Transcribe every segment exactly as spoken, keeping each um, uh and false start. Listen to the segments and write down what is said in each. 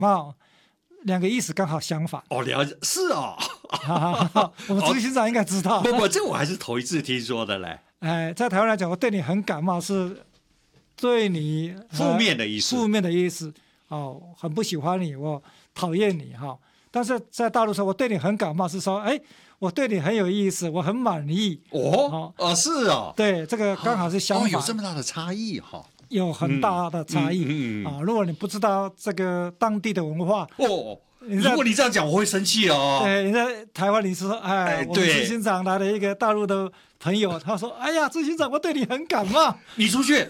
啊，两个意思刚好相反。 哦，了解，是哦。 我们执行长应该知道。 不不，这我还是头一次听说的嘞。 哎，在台湾来讲，我对你很感冒，是对你负面的意思。 负面的意思哦，很不喜欢你，我讨厌你哈。但是在大陆说，我对你很感冒，是说，哎，我对你很有意思，我很满意。 哦哦，是哦。 对，这个刚好是相反。 哦，有这么大的差异哈。 有很大的差异、 嗯嗯嗯、 啊！如果你不知道这个当地的文化， 哦，如果你这样讲，我会生气哦。 对，你在台湾，你说，哎，哎我们执行长来了一个大陆的朋友，他说，哎呀，执行长，我对你很感冒， 你出去。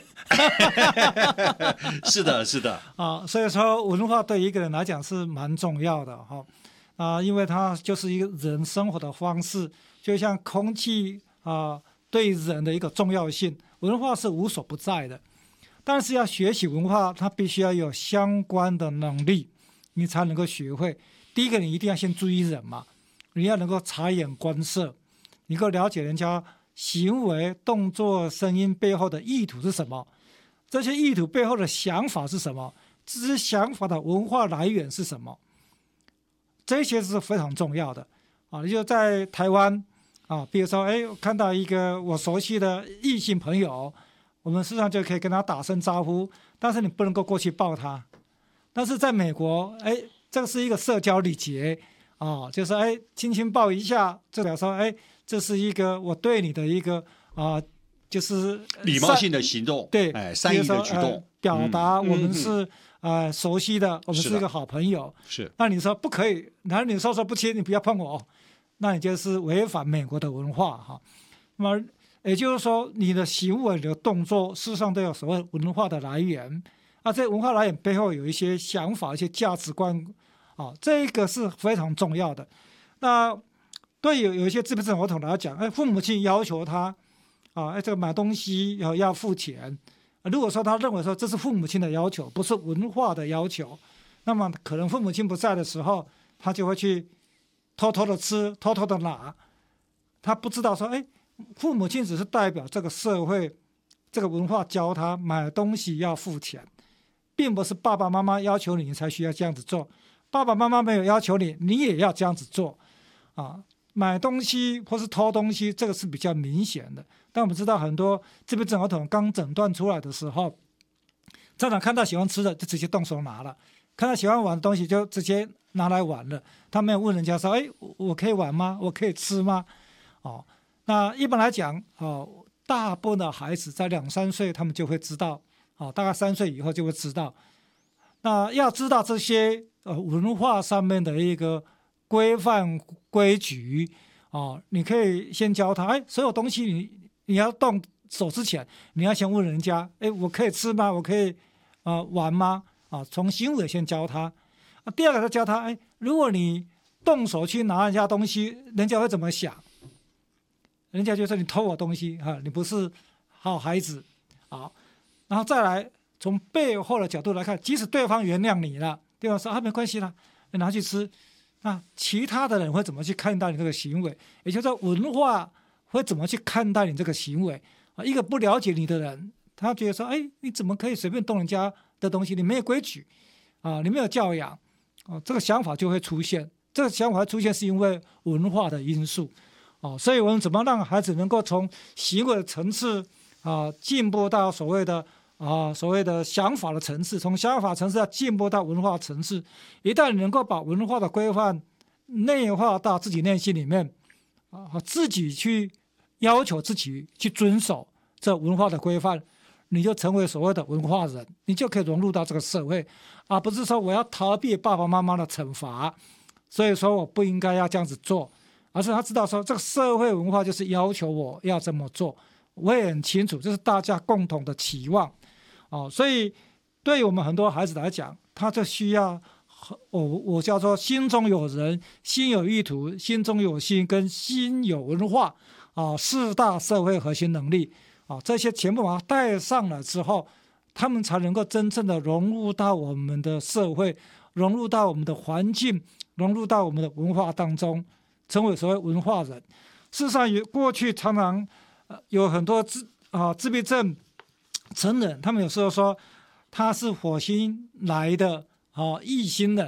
是的，是的。 啊，所以说文化对一个人来讲是蛮重要的哈，啊，因为它就是一个人生活的方式，就像空气啊，对人的一个重要性，文化是无所不在的。但是要学习文化，它必须要有相关的能力，你才能够学会。第一个，你一定要先注意人嘛，你要能够察言观色，你能够了解人家行为、动作、声音背后的意图是什么，这些意图背后的想法是什么，这些想法的文化来源是什么，这些是非常重要的啊。就在台湾啊，比如说，哎，看到一个我熟悉的异性朋友。我们事实上就可以跟他打声招呼，但是你不能够过去抱他。但是在美国，哎，这个是一个社交礼节啊，就是哎，轻轻抱一下，就表示说，哎，这是一个我对你的一个啊，就是礼貌性的行动， 对， 哎，善意的举动，呃、 表达我们是、 嗯嗯、呃熟悉的，我们是一个好朋友。 是， 那你说不可以，然后你说说不亲，你不要碰我，那你就是违反美国的文化哈。那么。也就是说，你的行为、你的动作，事实上都有所谓文化的来源。啊，这文化来源背后有一些想法、一些价值观，啊，这个是非常重要的。那对有有一些自闭症儿童来讲，哎，父母亲要求他，啊，哎，这个买东西要要付钱。啊，如果说他认为说这是父母亲的要求，不是文化的要求，那么可能父母亲不在的时候，他就会去偷偷的吃、偷偷的拿。他不知道说，哎。父母亲只是代表这个社会、这个文化教他买东西要付钱，并不是爸爸妈妈要求你，你才需要这样子做。爸爸妈妈没有要求你，你也要这样子做啊。买东西或是偷东西，这个是比较明显的。但我们知道很多自闭症儿童刚诊断出来的时候，家长看到喜欢吃的就直接动手拿了，看到喜欢玩的东西就直接拿来玩了。他没有问人家说：“哎，我可以玩吗？我可以吃吗？”哦。那一般来讲，哦，大部分的孩子在两三岁，他们就会知道，哦，大概三岁以后就会知道。那要知道这些呃文化上面的一个规范规矩，哦，你可以先教他，哎，所有东西你你要动手之前，你要先问人家，哎，我可以吃吗？我可以呃玩吗？啊，从行为先教他。啊，第二个再教他，哎，如果你动手去拿人家东西，人家会怎么想？人家就说你偷我东西哈，你不是好孩子，好，然后再来从背后的角度来看，即使对方原谅你了，对方说啊没关系啦，你拿去吃，那其他的人会怎么去看待你这个行为？也就是说文化会怎么去看待你这个行为啊？一个不了解你的人，他觉得说，哎，你怎么可以随便动人家的东西？你没有规矩啊，你没有教养啊，这个想法就会出现。这个想法会出现是因为文化的因素。哦，所以我们怎么让孩子能够从行为的层次啊进步到所谓的啊所谓的想法的层次，从想法层次要进步到文化层次。一旦能够把文化的规范内化到自己内心里面，啊，自己去要求自己去遵守这文化的规范，你就成为所谓的文化人，你就可以融入到这个社会，而不是说我要逃避爸爸妈妈的惩罚，所以说我不应该要这样子做。而是他知道说，这个社会文化就是要求我要这么做，我也很清楚，这是大家共同的期望，哦，所以对于我们很多孩子来讲，他就需要我我叫做心中有人，心有意图，心中有心，跟心有文化啊，四大社会核心能力啊，这些全部把它带上了之后，他们才能够真正的融入到我们的社会，融入到我们的环境，融入到我们的文化当中。成为所谓文化人。事实上，有过去常常、呃、有很多自啊自闭症成人，他们有时候说他是火星来的啊异星人